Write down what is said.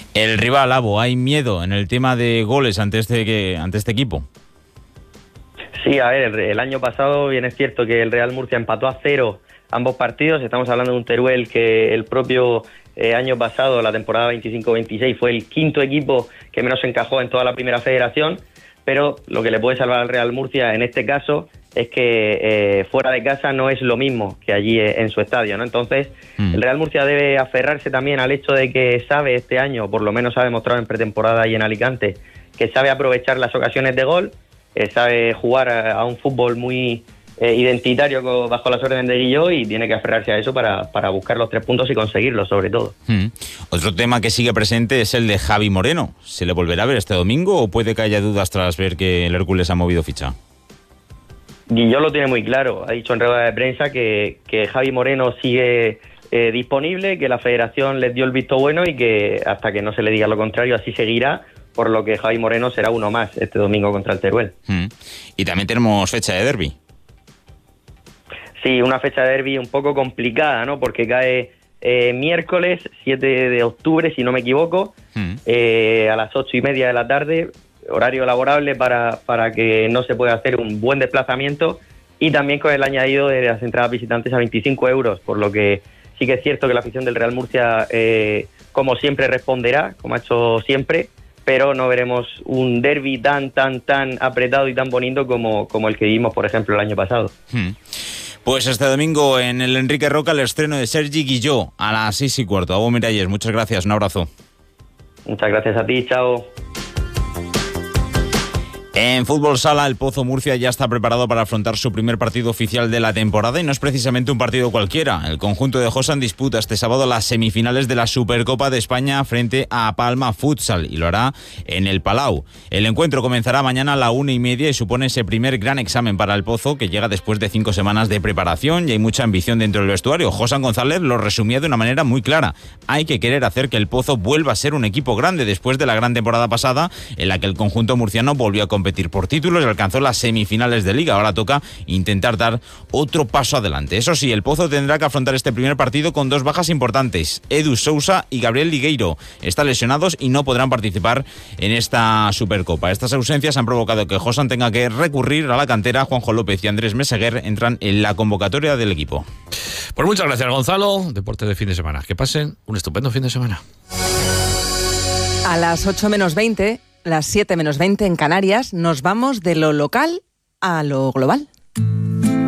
El rival, Abo, ¿hay miedo en el tema de goles ante este equipo? Sí, a ver, el año pasado bien es cierto que el Real Murcia empató a 0 ambos partidos. Estamos hablando de un Teruel que el propio año pasado, la temporada 25-26, fue el quinto equipo que menos encajó en toda la primera federación, pero lo que le puede salvar al Real Murcia en este caso es que fuera de casa no es lo mismo que allí en su estadio, ¿no? Entonces, el Real Murcia debe aferrarse también al hecho de que sabe este año, por lo menos ha demostrado en pretemporada y en Alicante, que sabe aprovechar las ocasiones de gol, sabe jugar a un fútbol muy identitario bajo las órdenes de Guilló, y tiene que aferrarse a eso para buscar los 3 puntos y conseguirlos, sobre todo. Otro tema que sigue presente es el de Javi Moreno. ¿Se le volverá a ver este domingo o puede que haya dudas tras ver que el Hércules ha movido ficha? Guilló lo tiene muy claro. Ha dicho en rueda de prensa que Javi Moreno sigue disponible, que la federación les dio el visto bueno y que hasta que no se le diga lo contrario así seguirá, por lo que Javi Moreno será uno más este domingo contra el Teruel. Y también tenemos fecha de derbi. Sí, una fecha de derbi un poco complicada, ¿no? Porque cae miércoles 7 de octubre, si no me equivoco, a las 8:30 de la tarde, horario laborable para que no se pueda hacer un buen desplazamiento, y también con el añadido de las entradas visitantes a 25 euros, por lo que sí que es cierto que la afición del Real Murcia, como siempre, responderá, como ha hecho siempre, pero no veremos un derbi tan apretado y tan bonito como el que vimos, por ejemplo, el año pasado. Pues este domingo en el Enrique Roca el estreno de Sergi Guilló a las 6:15. Abo Miralles, muchas gracias, un abrazo. Muchas gracias a ti, chao. En fútbol sala, el Pozo Murcia ya está preparado para afrontar su primer partido oficial de la temporada, y no es precisamente un partido cualquiera. El conjunto de Josan disputa este sábado las semifinales de la Supercopa de España frente a Palma Futsal, y lo hará en el Palau. El encuentro comenzará mañana a la 1:30 y supone ese primer gran examen para el Pozo, que llega después de 5 semanas de preparación, y hay mucha ambición dentro del vestuario. Josan González lo resumía de una manera muy clara: hay que querer hacer que el Pozo vuelva a ser un equipo grande después de la gran temporada pasada, en la que el conjunto murciano volvió a competir por títulos y alcanzó las semifinales de Liga. Ahora toca intentar dar otro paso adelante. Eso sí, el Pozo tendrá que afrontar este primer partido con 2 bajas importantes: Edu Sousa y Gabriel Ligueiro. Están lesionados y no podrán participar en esta Supercopa. Estas ausencias han provocado que Josan tenga que recurrir a la cantera. Juanjo López y Andrés Meseguer entran en la convocatoria del equipo. Pues muchas gracias, Gonzalo. Deporte de fin de semana. Que pasen un estupendo fin de semana. A las 8:20, las 7:20 en Canarias, nos vamos de lo local a lo global.